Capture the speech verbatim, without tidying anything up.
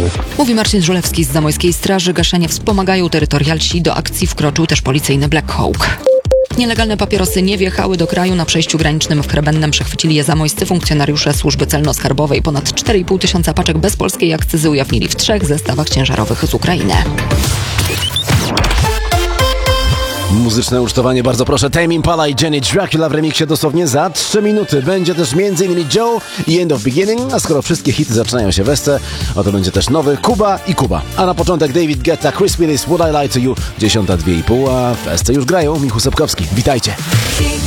Mówi Marcin Żulewski z Zamojskiej Straży. Gaszenie wspomagają terytorialsi. Do akcji wkroczył też policyjny Black Hawk. Nielegalne papierosy nie wjechały do kraju. Na przejściu granicznym w Chrebennem przechwycili je zamojscy funkcjonariusze służby celno-skarbowej. Ponad cztery i pół tysiąca paczek bez polskiej akcyzy ujawnili w trzech zestawach ciężarowych z Ukrainy. Muzyczne ucztowanie, bardzo proszę. Tame Impala i Jenny Dracula w remiksie dosłownie za trzy minuty. Będzie też m.in. Joe i End of Beginning, a skoro wszystkie hity zaczynają się w Esce, oto będzie też nowy Kuba i Kuba. A na początek David Guetta, Chris Willis, Would I Lie to You, dziesiąta dwie i pół, a w Esce już grają Michu Sepkowski. Witajcie.